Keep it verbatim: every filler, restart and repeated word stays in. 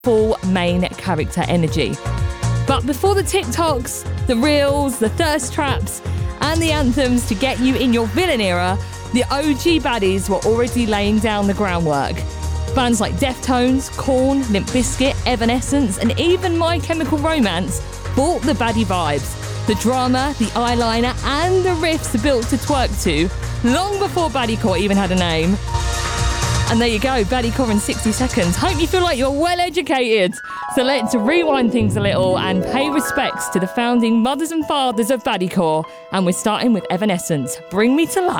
full main character energy. But before the TikToks, the reels, the thirst traps, and the anthems to get you in your villain era, the O G baddies were already laying down the groundwork. Bands like Deftones, Korn, Limp Bizkit, Evanescence, and even My Chemical Romance brought the baddie vibes. The drama, the eyeliner, and the riffs built to twerk to, long before baddiecore even had a name. And there you go, baddiecore in sixty seconds. Hope you feel like you're well educated. So let's rewind things a little and pay respects to the founding mothers and fathers of baddiecore. And we're starting with Evanescence, Bring Me to Life.